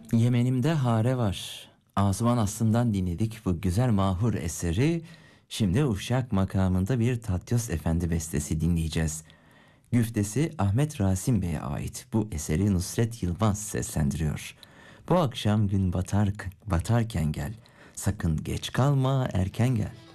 Yemenimde hare var. Asuman Aslım'dan dinledik bu güzel mahur eseri. Şimdi Uşak makamında bir Tatyos Efendi bestesi dinleyeceğiz. Güftesi Ahmet Rasim Bey'e ait. Bu eseri Nusret Yılmaz seslendiriyor. Bu akşam gün batarken gel. Sakın geç kalma, erken gel.